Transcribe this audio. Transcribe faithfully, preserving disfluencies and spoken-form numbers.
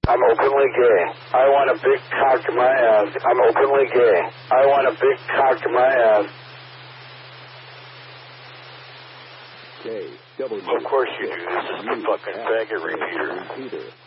I'm openly gay. I want a big cock in my ass. I'm openly gay. I want a big cock in my ass. K W. Of course you do. This is the fucking faggot repeater.